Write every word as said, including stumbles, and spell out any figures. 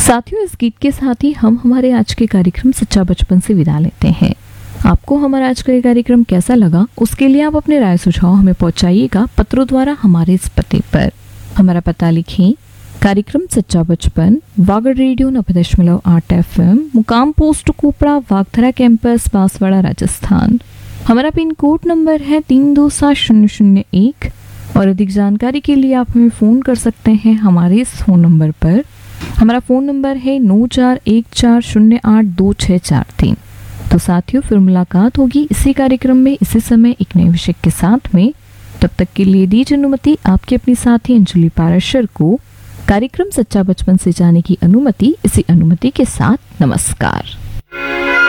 साथियों, इस गीत के साथ ही हम हमारे आज के कार्यक्रम सच्चा बचपन से विदा लेते हैं। आपको हमारा आज का ये कार्यक्रम कैसा लगा, उसके लिए आप अपने राय सुझाव हमें पहुंचाइएगा पत्रों द्वारा हमारे इस पते पर। हमारा पता लिखें, कार्यक्रम सच्चा बचपन, वागड़ रेडियो नब्बे दशमलव आठ एफ एम, मुकाम पोस्ट कोपड़ा, वागधरा कैंपस, बांसवाड़ा, राजस्थान। हमारा पिन कोड नंबर है तीन दो सात शून्य शून्य एक। और अधिक जानकारी के लिए आप हमें फ़ोन कर सकते हैं हमारे इस फ़ोन नंबर पर। हमारा फ़ोन नंबर है नौ चार एक चार शून्य आठ दो छः चार तीन। तो साथियों, फिर मुलाकात होगी इसी कार्यक्रम में इसी समय एक नए विषय के साथ में। तब तक के लिए दीजिए अनुमति आपकी अपनी साथी अंजलि पाराशर को कार्यक्रम सच्चा बचपन से जाने की अनुमति। इसी अनुमति के साथ नमस्कार।